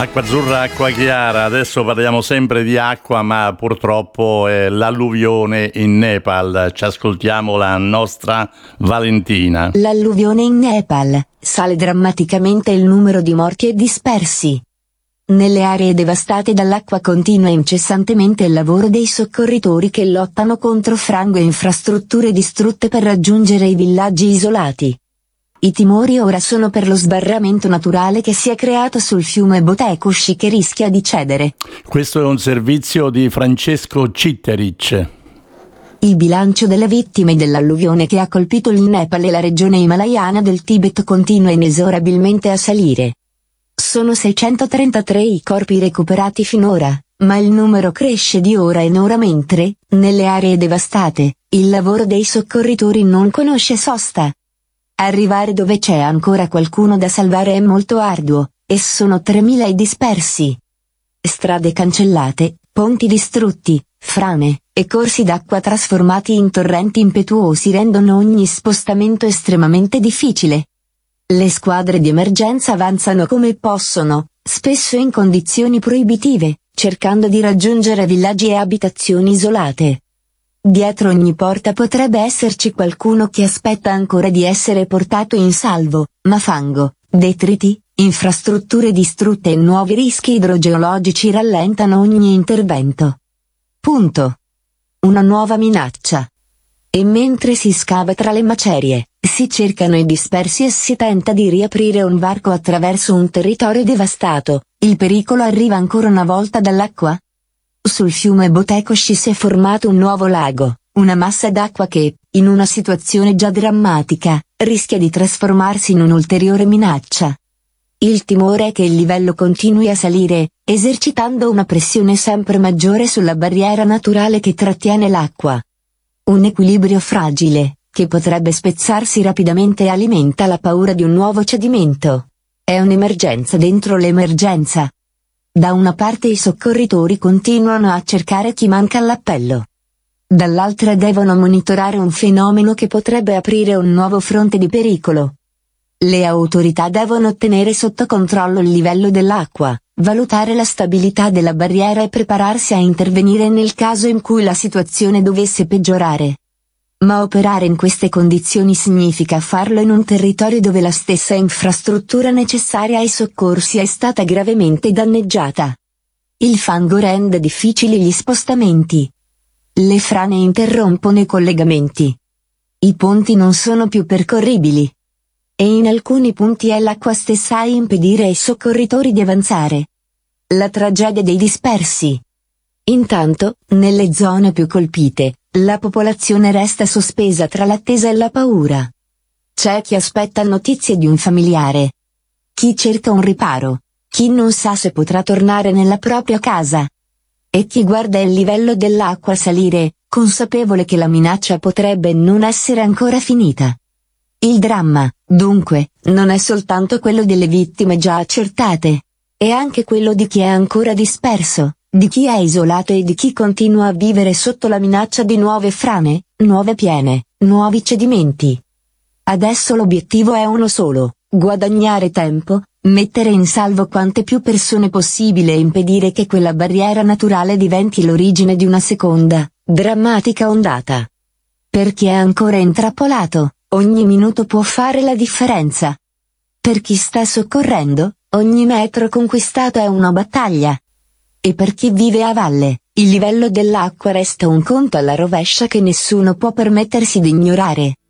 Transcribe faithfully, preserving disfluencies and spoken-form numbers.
Acqua azzurra, acqua chiara, adesso parliamo sempre di acqua, ma purtroppo è l'alluvione in Nepal. Ci ascoltiamo la nostra Valentina. L'alluvione in Nepal, sale drammaticamente il numero di morti e dispersi. Nelle aree devastate dall'acqua continua incessantemente il lavoro dei soccorritori che lottano contro fango e infrastrutture distrutte per raggiungere i villaggi isolati. I timori ora sono per lo sbarramento naturale che si è creato sul fiume Botekushi che rischia di cedere. Questo è un servizio di Francesco Citteric. Il bilancio delle vittime dell'alluvione che ha colpito il Nepal e la regione himalayana del Tibet continua inesorabilmente a salire. Sono seicentotrentatré i corpi recuperati finora, ma il numero cresce di ora in ora mentre, nelle aree devastate, il lavoro dei soccorritori non conosce sosta. Arrivare dove c'è ancora qualcuno da salvare è molto arduo, e sono tremila i dispersi. Strade cancellate, ponti distrutti, frane, e corsi d'acqua trasformati in torrenti impetuosi rendono ogni spostamento estremamente difficile. Le squadre di emergenza avanzano come possono, spesso in condizioni proibitive, cercando di raggiungere villaggi e abitazioni isolate. Dietro ogni porta potrebbe esserci qualcuno che aspetta ancora di essere portato in salvo, ma fango, detriti, infrastrutture distrutte e nuovi rischi idrogeologici rallentano ogni intervento. Punto. Una nuova minaccia. E mentre si scava tra le macerie, si cercano i dispersi e si tenta di riaprire un varco attraverso un territorio devastato, il pericolo arriva ancora una volta dall'acqua? Sul fiume Botekushi si è formato un nuovo lago, una massa d'acqua che, in una situazione già drammatica, rischia di trasformarsi in un'ulteriore minaccia. Il timore è che il livello continui a salire, esercitando una pressione sempre maggiore sulla barriera naturale che trattiene l'acqua. Un equilibrio fragile, che potrebbe spezzarsi rapidamente e alimenta la paura di un nuovo cedimento. È un'emergenza dentro l'emergenza. Da una parte i soccorritori continuano a cercare chi manca all'appello. Dall'altra devono monitorare un fenomeno che potrebbe aprire un nuovo fronte di pericolo. Le autorità devono tenere sotto controllo il livello dell'acqua, valutare la stabilità della barriera e prepararsi a intervenire nel caso in cui la situazione dovesse peggiorare. Ma operare in queste condizioni significa farlo in un territorio dove la stessa infrastruttura necessaria ai soccorsi è stata gravemente danneggiata. Il fango rende difficili gli spostamenti. Le frane interrompono i collegamenti. I ponti non sono più percorribili. E in alcuni punti è l'acqua stessa a impedire ai soccorritori di avanzare. La tragedia dei dispersi. Intanto, nelle zone più colpite, la popolazione resta sospesa tra l'attesa e la paura. C'è chi aspetta notizie di un familiare. Chi cerca un riparo. Chi non sa se potrà tornare nella propria casa. E chi guarda il livello dell'acqua salire, consapevole che la minaccia potrebbe non essere ancora finita. Il dramma, dunque, non è soltanto quello delle vittime già accertate. È anche quello di chi è ancora disperso, di chi è isolato e di chi continua a vivere sotto la minaccia di nuove frane, nuove piene, nuovi cedimenti. Adesso l'obiettivo è uno solo, guadagnare tempo, mettere in salvo quante più persone possibile e impedire che quella barriera naturale diventi l'origine di una seconda, drammatica ondata. Per chi è ancora intrappolato, ogni minuto può fare la differenza. Per chi sta soccorrendo, ogni metro conquistato è una battaglia. E per chi vive a valle, il livello dell'acqua resta un conto alla rovescia che nessuno può permettersi di ignorare.